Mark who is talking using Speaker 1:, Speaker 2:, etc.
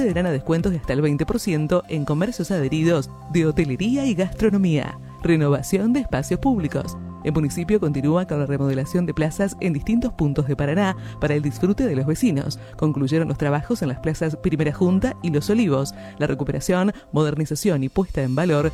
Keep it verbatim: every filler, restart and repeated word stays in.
Speaker 1: accederán a descuentos de hasta el veinte por ciento en comercios adheridos de hotelería y gastronomía. Renovación de espacios públicos. El municipio continúa con la remodelación de plazas en distintos puntos de Paraná para el disfrute de los vecinos. Concluyeron los trabajos en las plazas Primera Junta y Los Olivos. La recuperación, modernización y puesta en valor